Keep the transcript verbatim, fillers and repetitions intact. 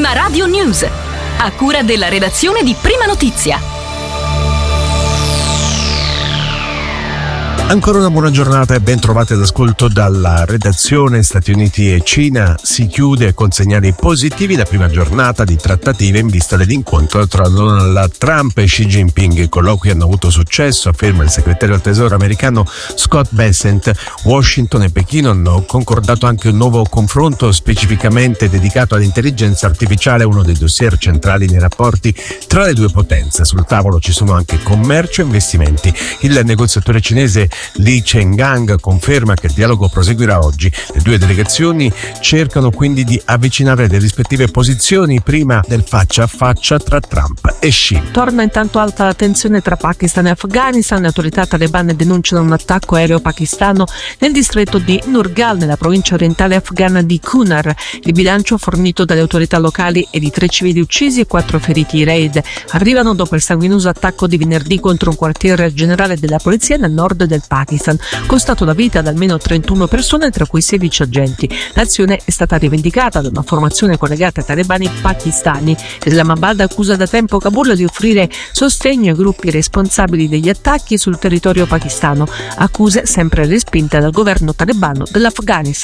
Prima Radio News, a cura della redazione di Prima Notizia. Ancora una buona giornata e ben trovati all'ascolto dalla redazione. Stati Uniti e Cina si chiude con segnali positivi la prima giornata di trattative in vista dell'incontro tra Donald Trump e Xi Jinping. I colloqui hanno avuto successo, afferma il segretario al tesoro americano Scott Bessent. Washington e Pechino hanno concordato anche un nuovo confronto specificamente dedicato all'intelligenza artificiale, uno dei dossier centrali nei rapporti tra le due potenze. Sul tavolo ci sono anche commercio e investimenti. Il negoziatore cinese Li Chenggang conferma che il dialogo proseguirà oggi. Le due delegazioni cercano quindi di avvicinare le rispettive posizioni prima del faccia a faccia tra Trump e Xi. Torna intanto alta la tensione tra Pakistan e Afghanistan. Le autorità talebane denunciano un attacco aereo pakistano nel distretto di Nurgal, nella provincia orientale afghana di Kunar. Il bilancio fornito dalle autorità locali è di tre civili uccisi e quattro feriti. I raid arrivano dopo il sanguinoso attacco di venerdì contro un quartier generale della polizia nel nord del Pakistan, costato la vita ad almeno trentuno persone, tra cui sedici agenti. L'azione è stata rivendicata da una formazione collegata ai talebani pakistani. Islamabad accusa da tempo Kabul di offrire sostegno ai gruppi responsabili degli attacchi sul territorio pakistano, accuse sempre respinte dal governo talebano dell'Afghanistan.